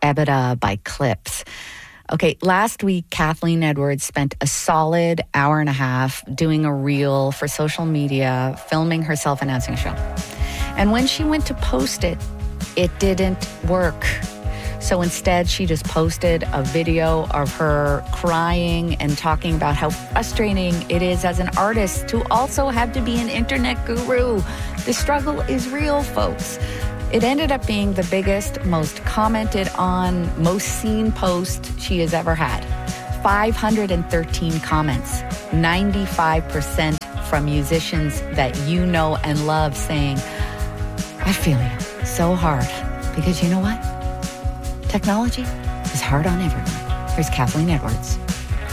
EBITDA by Clips. Okay, last week, Kathleen Edwards spent a solid hour and a half doing a reel for social media, filming herself announcing a show. And when she went to post it, it didn't work. So instead, she just posted a video of her crying and talking about how frustrating it is as an artist to also have to be an internet guru. The struggle is real, folks. It ended up being the biggest, most commented on, most seen post she has ever had. 513 comments, 95% from musicians that you know and love saying, I feel you so hard. Because you know what? Technology is hard on everyone. Here's Kathleen Edwards.